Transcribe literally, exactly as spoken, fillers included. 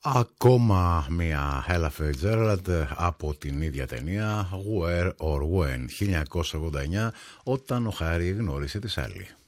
Ακόμα μια Ella Fitzgerald από την ίδια ταινία Where or When χίλια εννιακόσια ογδόντα εννιά, όταν ο Χάρι γνώρισε τη Σάλι.